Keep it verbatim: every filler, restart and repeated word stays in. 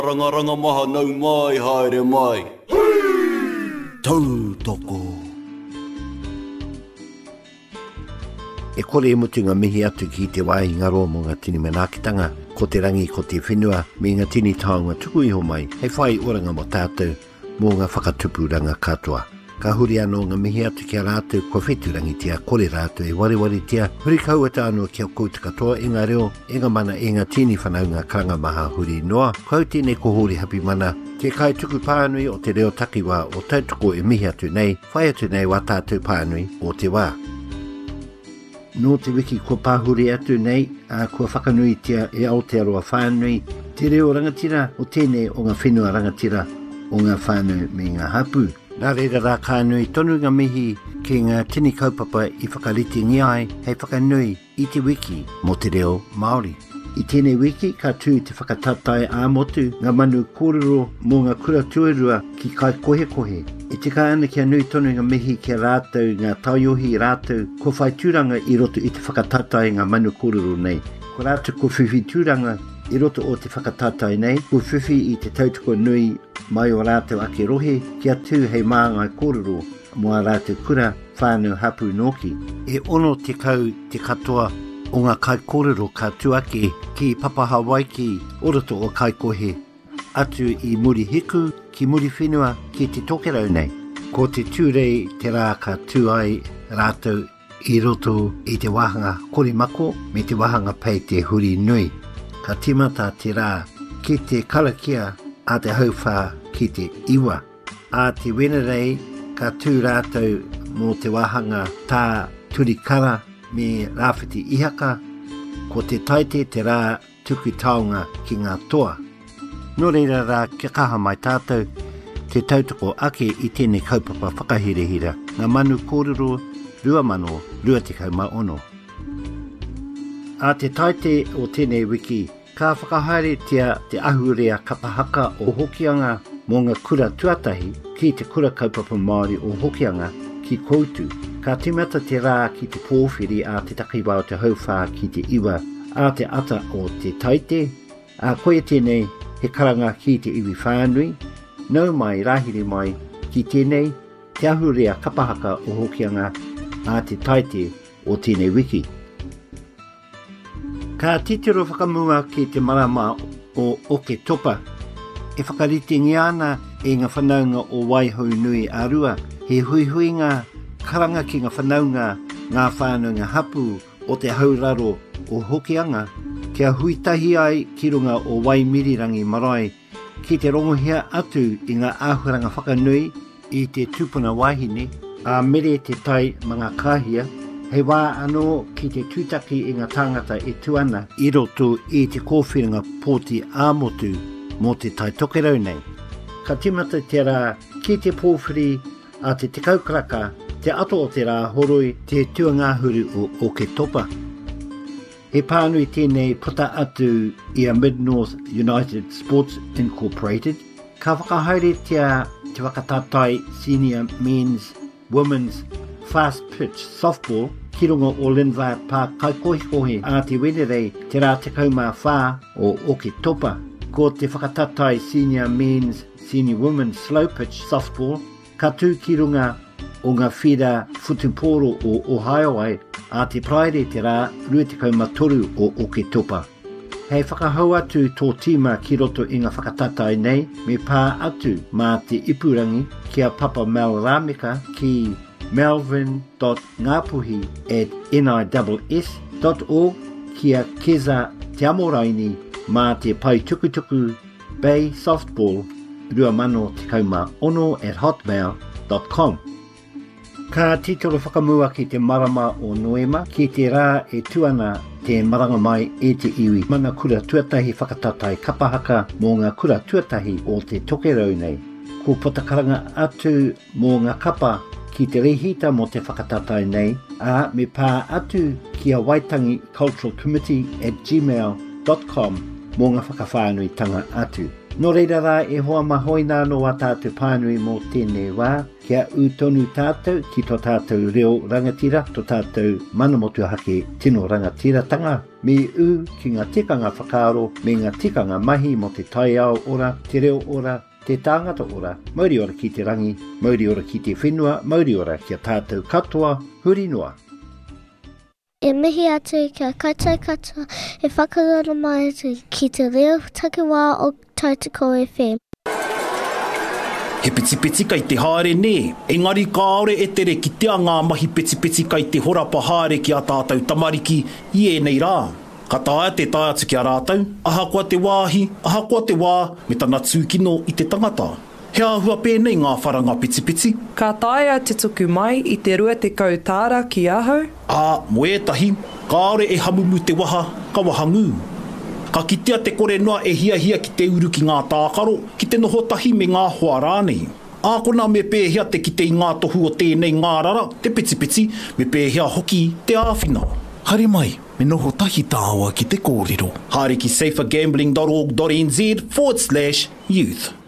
Rangaranga maha nau mai haere mai. Tau toko. E kore e mutunga mihi atu ki te wai ngaro mo ngā tini manakitanga, ko te rangi ko te whenua, me ngā tini taonga tuku iho mai, hei whai oranga mo tātou, mō ngā whakatupuranga katoa. Ka huri anō ngā mihi atu ki a rātou, ko wheturangi tia, kore rātou e wariwari tia, huri kaua tānoa ki a koutu katoa, e ngā reo, e ngā mana e ngā tini whanaunga karanga maha huri noa, kau tēnei ko huri hapi mana, te kai tuku pānui o te reo takiwa o tautoko e mihi atu nei, whai atu nei wa tātou pānui o te wā. No te wiki kua pāhuri atu nei, a kua whakanui tia e Aotearoa whānui, te reo rangatira o tēnei o ngā whenua rangatira o ngā whānui me ngā hapu. Nā reira rā kānui tonu ngā mihi ki ngā tini kaupapa i whakariti ngiai hei whakanui i te wiki mo te reo Māori. I tēnei wiki ka tū te whakatatai āmotu ngā manu kōrero mō ngā kura tuarua ki kai kohe kohe. E te ka ana kia nui tonu ngā mihi kia rātou ngā taiohi rātou ko whai tūranga i roto i te whakatatai ngā manu kōrero nei. Ko rātou ko whiwhi tūranga i roto o te whakatatai nei, ko whiwhi i te tautoko nui mai o rātou ake rohe kia tū hei māngai kōrero mua rātou kura whānau hapu noki. E ono te kau te katoa o ngā kai kōrero ka tuake ki Papa Hawaii o roto o kai kohe atu i muri hiku ki muri whenua ki te tokerau nei. Ko te tūrei te rā ka tū ai rātou i roto i te wahanga korimako me te wahanga pei te huri nui. Ka timata te rā ki te karakia a te hauwha ki te iwa. A te wenerei ka tū rātou mō te wahanga tā turikara me rāwhiti ihaka, ko te taite te rā tuku taonga ki ngā toa. Nō reira rā kia kaha mai tātou, te tautoko ake i tēnei kaupapa whakahirehira, ngā manu kōrero rua mano, rua te kauma ono. A te taite o tēnei wiki, ka whakahaere tia te ahurea kapahaka o hokianga mō ngā kura tuatahi ki te kura kaupapa Māori o hokianga ki koutu. Ka timata te rā ki te pōwhiri a te takiwa o te hauwha ki te iwa a te ata o te taite. A koe tēnei he karanga ki te iwi whānui, nau mai rahiri mai ki tēnei te ahurea kapahaka o hokianga a te taite o tēnei wiki. Ka titiro whakamua ki te marama o Oke Topa. E whakariti ngiana e ngā whanaunga o Waihau Nui Arua, he hui hui ngā karanga ki ngā whanaunga ngā whānunga hapu o te hauraro o hokianga, kia huitahi ai ki runga o Waimirirangi Marae, ki te rongohia atu i ngā āhuranga whakanui i te tūpuna wahine, a mere te tai mga kāhia, hei wā anō ki te tūtaki i ngā tāngata e tuana i roto i te kōwhiringa pōti āmotu mō te tai tokerau nei. Ka timata te rā ki te pōwhiri a te te kaukaraka, te ato o te rā horoi te tuangahuru o Oke Topa. He pānui tēnei puta atu i a Mid-North United Sports Incorporated. Ka whakahaere tia te whakatatai Senior Men's, Women's, Fast Pitch Softball ki runga o Linva pā kaikohikohe a te wenerei te rā te kauma whā o Oke Topa. Ko te whakatatai Senior Men's, Senior Women's Slow Pitch Softball ka tū ki runga o ngā whira Futuporo o Ohio ai a te praere te rā rua te kaumatoru o Oke Topa. Hei whakahau atu tō tīma ki roto i ngā whakatatai nei me pā atu mā te ipurangi kia Papa Mel Rameka ki melvin dot ngapuhi at niss dot org kia Keza Te Amoraini mā te pai tukutuku Bay Softball rua mano te kauma ono at hotmail dot com. Ka titoro whakamua ki te marama o Noema, ki te rā e tuana te maranga mai e te iwi. Mana kura tuatahi whakatatai kapahaka mō ngā kura tuatahi o te tokerau nei. Ko potakaranga atu mō ngā kapa ki te rehita mō te whakatatai nei, a me pā atu ki a Waitangi Cultural Committee at gmail dot com mō ngā whakawhānui tanga atu. No reira rā e hoa mahoina no a tātou pānui mō tēnei wā, kia u tonu tātou ki tō tātou reo rangatira, tō tātou manamotu hake tino rangatira tanga, me u ki ngā tikanga whakaaro, me ngā tikanga mahi mo te tai ao ora, te reo ora, te tāngata ora, mauri ora ki te rangi, mauri ora ki te whenua, mauri ora kia tātou katoa, huri noa. E mihi atu kia kaitai katoa, e whakarara mai atu ki te reo takiwā o Tautoko F M. He piti piti kai te haere ne, engari kāore e tere ki tea ngā mahi piti piti kai te horapa haere ki a tātou tamariki i e nei rā. Ka tāia te tai atu ki a rātou, aha kua te wāhi, aha kua te wā, me tana tūkino i te tangata. He āhua pēnei ngā wharanga piti piti. Ka tāia te tuku mai i te rua te kautāra ki ahau. Ā, mo etahi, kāore e hamumu te waha, ka wahangu. Ka kitea te kore noa e hia hia ki te uru ki ngā tākaro, ki te noho tahi me ngā hoa rānei. Ākona me pēhea te ki te i ngā tohu o tēnei ngā rara, te piti piti, me pēhea hoki te āwhina. Haere mai, me noho tahi tāua ki te kōrero. Haere ki safergambling dot org dot n z forward slash youth.